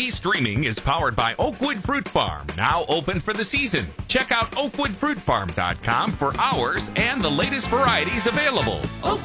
TV streaming is powered by Oakwood Fruit Farm, now open for the season. Check out oakwoodfruitfarm.com for hours and the latest varieties available. Oakwood